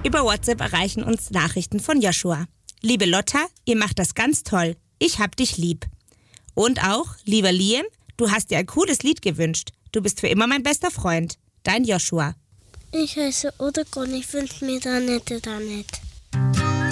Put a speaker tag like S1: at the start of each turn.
S1: Über WhatsApp erreichen uns Nachrichten von Joshua. Liebe Lotta, ihr macht das ganz toll. Ich hab dich lieb. Und auch, lieber Liam, du hast dir ein cooles Lied gewünscht. Du bist für immer mein bester Freund. Dein Joshua.
S2: Ich heiße Odegon, ich wünsche mir Danette.